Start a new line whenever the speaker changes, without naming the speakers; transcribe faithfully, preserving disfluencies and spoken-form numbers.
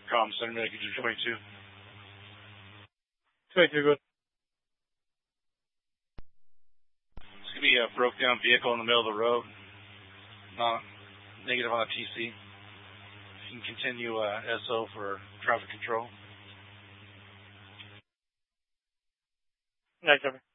Comm Center, could you do twenty-two?
twenty-two, good.
It's going to be a broke down vehicle in the middle of the road. Not negative on a T C. You can continue uh, S O for traffic control.
Nice, over.